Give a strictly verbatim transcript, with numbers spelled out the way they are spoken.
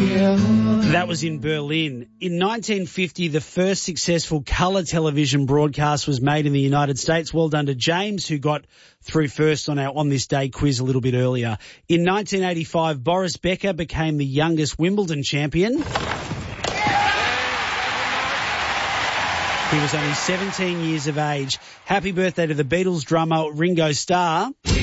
That was in Berlin. In nineteen fifty, the first successful colour television broadcast was made in the United States. Well done to James, who got through first on our On This Day quiz a little bit earlier. In nineteen eighty-five, Boris Becker became the youngest Wimbledon champion. He was only seventeen years of age. Happy birthday to the Beatles drummer Ringo Starr.